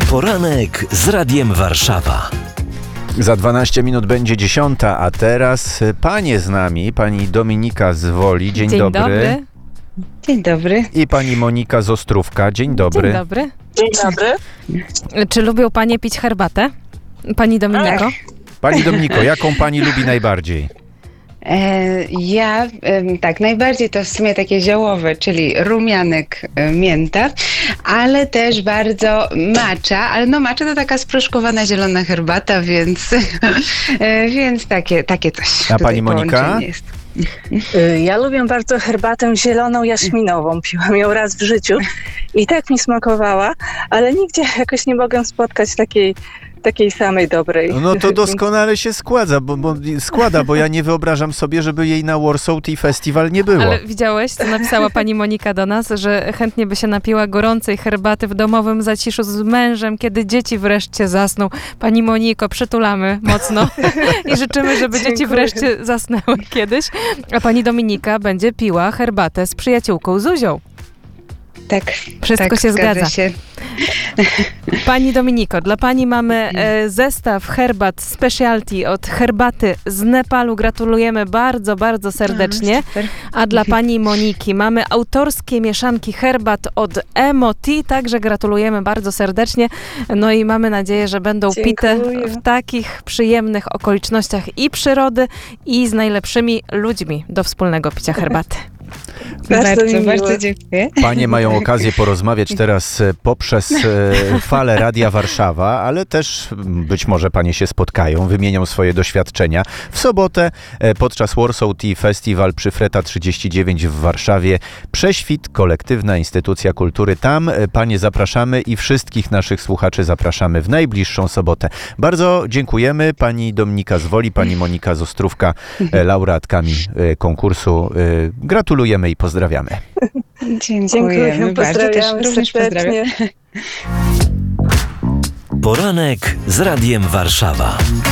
Poranek z Radiem Warszawa. Za 12 minut będzie 10, a teraz panie z nami, pani Dominika z Woli. Dzień dobry. Dzień dobry. I pani Monika z Ostrówka. Dzień dobry. Dzień dobry. Dzień dobry. Czy lubią panie pić herbatę? Pani Dominiko? Pani Dominiko, jaką pani lubi najbardziej? Tak, najbardziej to w sumie takie ziołowe, czyli rumianek, mięta, ale też bardzo matcha, ale no matcha to taka sproszkowana zielona herbata, więc, więc takie coś. A pani Monika? Jest. Ja lubię bardzo herbatę zieloną jaśminową. Piłam ją raz w życiu i tak mi smakowała, ale nigdzie jakoś nie mogę spotkać takiej samej dobrej. No to doskonale się składa, bo ja nie wyobrażam sobie, żeby jej na Warsaw Tea Festival nie było. Ale widziałeś, co napisała pani Monika do nas, że chętnie by się napiła gorącej herbaty w domowym zaciszu z mężem, kiedy dzieci wreszcie zasną. Pani Moniko, przytulamy mocno i życzymy, żeby dzieci wreszcie zasnęły kiedyś. A pani Dominika będzie piła herbatę z przyjaciółką Zuzią. Tak. Wszystko się zgadza. Się. Pani Dominiko, dla pani mamy zestaw herbat specialty od herbaty z Nepalu. Gratulujemy bardzo, bardzo serdecznie. A dla pani Moniki mamy autorskie mieszanki herbat od Emo Tea, także gratulujemy bardzo serdecznie. No i mamy nadzieję, że będą pite w takich przyjemnych okolicznościach i przyrody, i z najlepszymi ludźmi do wspólnego picia herbaty. Bardzo dziękuję. Panie mają okazję porozmawiać teraz poprzez falę Radia Warszawa, ale też być może panie się spotkają, wymienią swoje doświadczenia. W sobotę podczas Warsaw Tea Festival przy Freta 39 w Warszawie. Prześwit, kolektywna instytucja kultury. Tam panie zapraszamy i wszystkich naszych słuchaczy zapraszamy w najbliższą sobotę. Bardzo dziękujemy. Pani Dominika z Woli, pani Monika z Ostrówka, laureatkami konkursu. Gratulujemy i pozdrawiamy. Dziękujemy bardzo. Również pozdrawiam. Poranek z Radiem Warszawa.